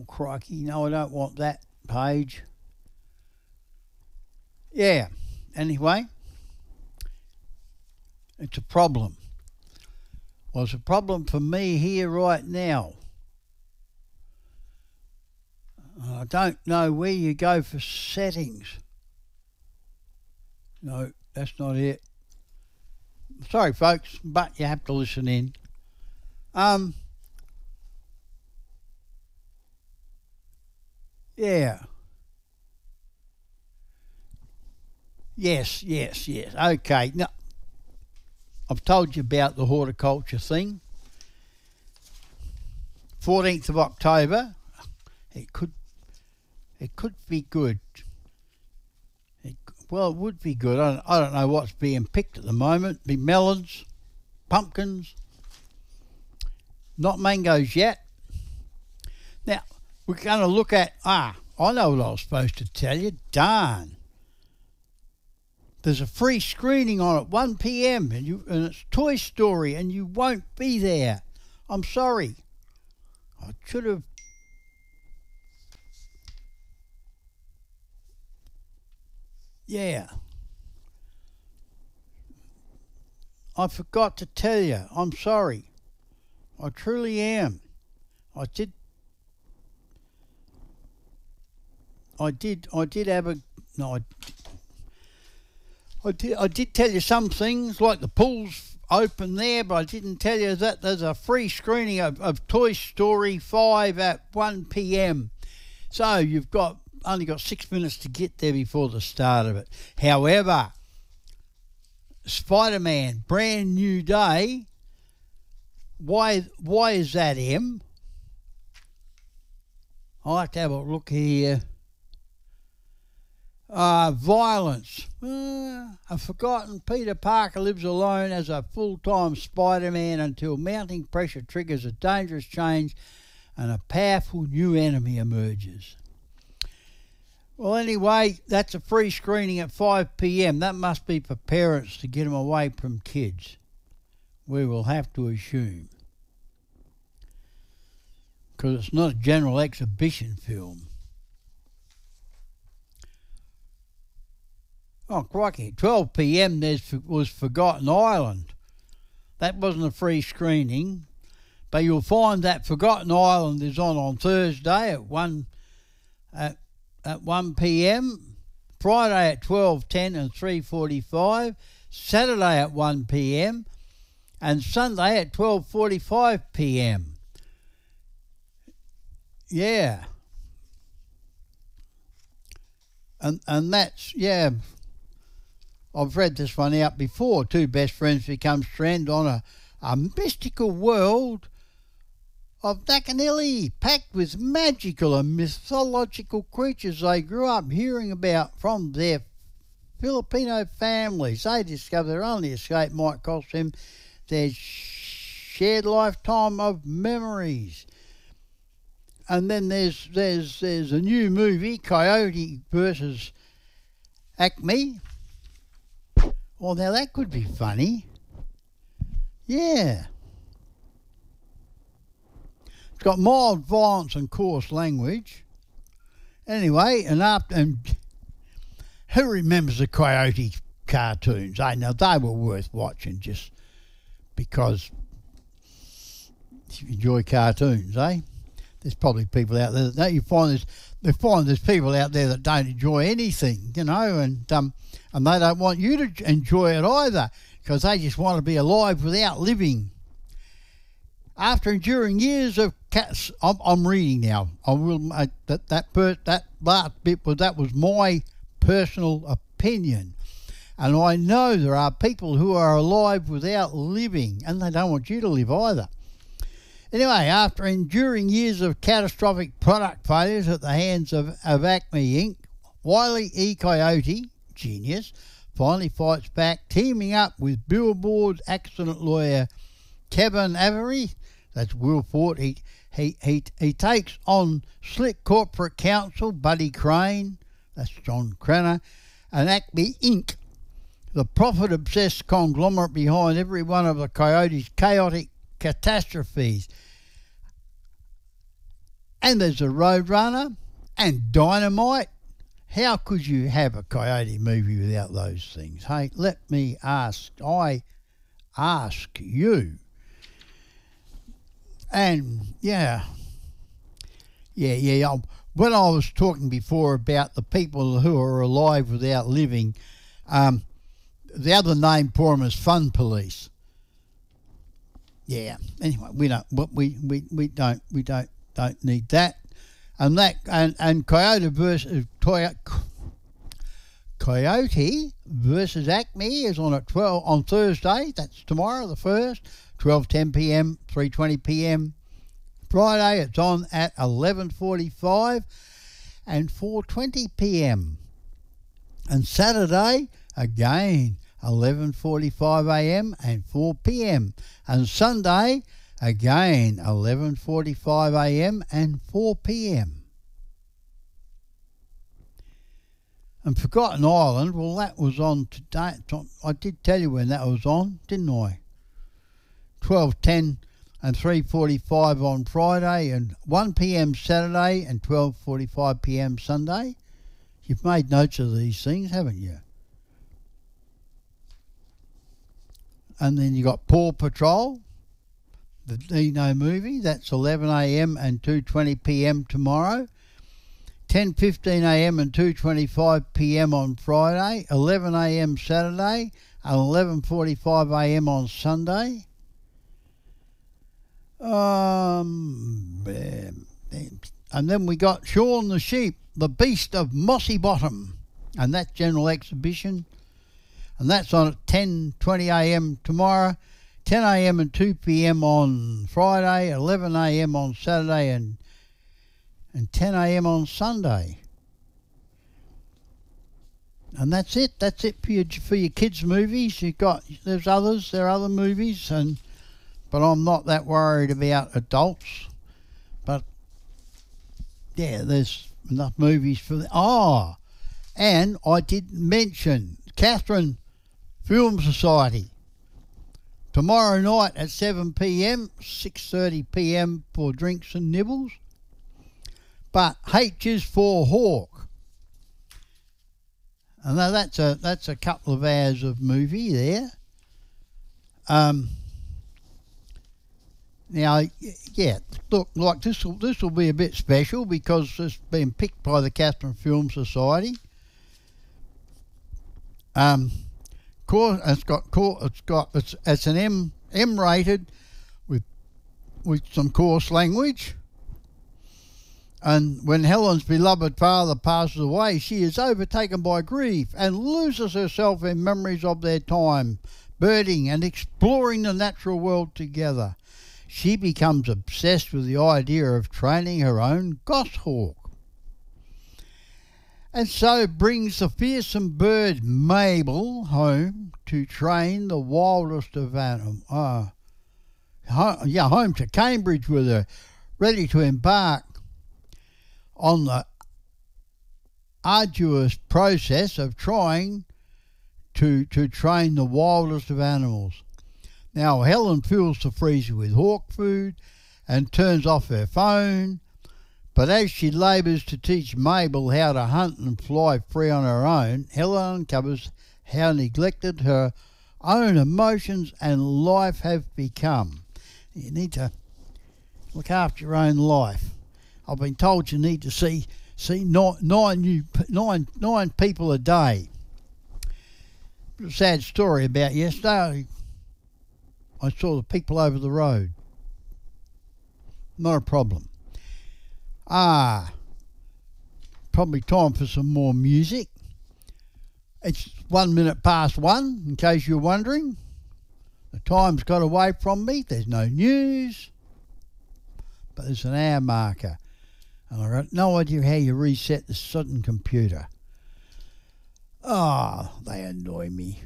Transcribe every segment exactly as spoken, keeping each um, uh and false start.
crikey, no, I don't want that page. Yeah, anyway, it's a problem. Well, it's a problem for me here right now. I don't know where you go for settings. No, that's not it. Sorry, folks, but you have to listen in. Um, yeah. Yes, yes, yes. Okay. Now, I've told you about the horticulture thing. fourteenth of October. It could, it could be good. It, well, it would be good. I don't, I don't know what's being picked at the moment. Be melons, pumpkins, not mangoes yet. Now, we're going to look at, ah, I know what I was supposed to tell you. Darn. There's a free screening on at one p.m. and you and it's Toy Story and you won't be there. I'm sorry. I should have... Yeah. I forgot to tell you. I'm sorry. I truly am. I did... I did, I did have a... No, I... I did, I did tell you some things, like the pool's open there, but I didn't tell you that there's a free screening of, of Toy Story five at one p.m. So you've got only got six minutes to get there before the start of it. However, Spider-Man, Brand New Day, why, why is that, Em? I'll have to have a look here. Uh, violence. Uh, a forgotten Peter Parker lives alone as a full-time Spider-Man until mounting pressure triggers a dangerous change and a powerful new enemy emerges. Well, anyway, that's a free screening at five p.m. That must be for parents to get them away from kids. We will have to assume. Because it's not a general exhibition film. Oh, crikey. twelve p.m. there was Forgotten Island. That wasn't a free screening, but you'll find that Forgotten Island is on on Thursday at one at, at one p.m, Friday at twelve ten and three forty-five, Saturday at one p.m, and Sunday at twelve forty-five p.m. Yeah. And and that's, yeah... I've read this one out before. Two best friends become stranded on a, a mystical world of Dakanili, packed with magical and mythological creatures they grew up hearing about from their Filipino families. They discover their only escape might cost them their shared lifetime of memories. And then there's there's there's a new movie, Coyote versus Acme. Well, now that could be funny. Yeah. It's got mild violence and coarse language. Anyway, and after, and who remembers the Coyote cartoons? I know they were worth watching just because you enjoy cartoons, eh? There's probably people out there that you find there's they find there's people out there that don't enjoy anything, you know, and um and they don't want you to enjoy it either because they just want to be alive without living. After enduring years of cats, I'm, I'm reading now. I will uh, that that per, that last bit was that was my personal opinion, and I know there are people who are alive without living, and they don't want you to live either. Anyway, after enduring years of catastrophic product failures at the hands of, of Acme Incorporated, Wile E. Coyote, genius, finally fights back, teaming up with billboard accident lawyer Kevin Avery, that's Will Fort. He, he, he, he takes on slick corporate counsel Buddy Crane, that's John Cranner, and Acme Incorporated, the profit-obsessed conglomerate behind every one of the Coyote's chaotic catastrophes. and there's a Roadrunner and Dynamite. How could you have a Coyote movie without those things? Hey, let me ask, I ask you. And, yeah, yeah, yeah, um, when I was talking before about the people who are alive without living, um, the other name for them is Fun Police. Yeah. Anyway, we don't, we, we, we don't, we don't, don't need that. And that and, and Coyote versus Toyota, Coyote versus Acme is on at twelve on Thursday. That's tomorrow, the first, twelve ten p m, three twenty p m. Friday it's on at eleven forty-five and four twenty p m. And Saturday again eleven forty-five a m and four p m. And Sunday again eleven forty-five a m and four p m. And Forgotten Island, well, that was on today. I did tell you when that was on, didn't I? twelve ten and three forty-five on Friday, and one p m Saturday, and twelve forty-five p m Sunday. You've made notes of these things, haven't you? And then you got Paw Patrol, the Dino movie. That's eleven a m and two twenty p m tomorrow. ten fifteen a m and two twenty-five p m on Friday, eleven a m Saturday, and eleven forty-five a m on Sunday. Um, and then we got Shaun the Sheep, the Beast of Mossy Bottom, and that general exhibition, and that's on at ten twenty a m tomorrow, ten a m and two p m on Friday, eleven a m on Saturday, and and ten a m on Sunday. And that's it. That's it for your for your kids' movies. You got there's others. There are other movies, and but I'm not that worried about adults. But yeah, there's enough movies for the ah. And I did mention Catherine Film Society tomorrow night at seven p m, six thirty p m for drinks and nibbles. But H is for Hawk. And now that's a that's a couple of hours of movie there. Um. Now, yeah, look, like this will this will be a bit special because it's been picked by the Catherine Film Society. Um, course, it's got it's got it's it's an M M rated with with some coarse language. And when Helen's beloved father passes away, she is overtaken by grief and loses herself in memories of their time, birding and exploring the natural world together. She becomes obsessed with the idea of training her own goshawk, and so brings the fearsome bird Mabel home to train the wildest of animals. Uh, yeah, home to Cambridge with her, ready to embark on the arduous process of trying to to train the wildest of animals. Now, Helen fills the freezer with hawk food and turns off her phone, but as she labours to teach Mabel how to hunt and fly free on her own, Helen uncovers how neglected her own emotions and life have become. You need to look after your own life. I've been told you need to see see nine nine, new, nine, nine people a day. A sad story about yesterday. I saw the people over the road. Not a problem. Ah, probably time for some more music. It's one minute past one, in case you're wondering. The time's got away from me. There's no news, but there's an hour marker. And I've got no idea how you reset the sudden computer. Ah, oh, they annoy me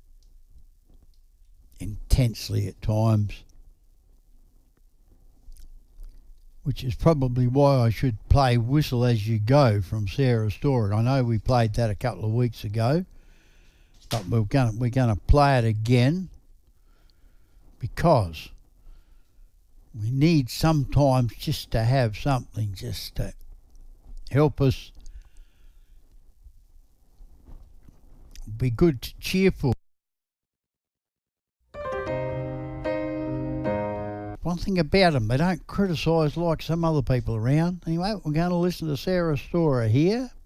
intensely at times, which is probably why I should play Whistle As You Go from Sarah Story. I know we played that a couple of weeks ago, but we're going we're going to play it again because We need sometimes just to have something just to help us be good, cheerful. One thing about them, they don't criticise like some other people around. Anyway, we're going to listen to Sarah Storer here.